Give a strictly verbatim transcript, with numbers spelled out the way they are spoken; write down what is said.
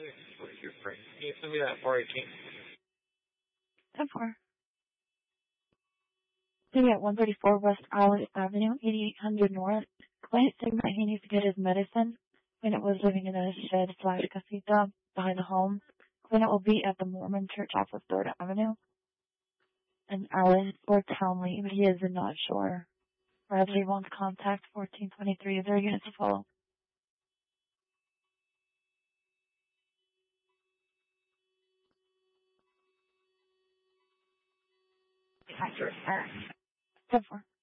What your friend? Can you send me that four eighteen? ten four. City at one thirty-four West Island Avenue, eighty-eight hundred North. Client saying that he needs to get his medicine. Client was living in a shed slash casita behind the home. Client will be at the Mormon Church off of third Avenue. And Alice or Townley, but he is not sure. Perhaps he wants contact fourteen twenty-three. Is there a unit to follow? ten four.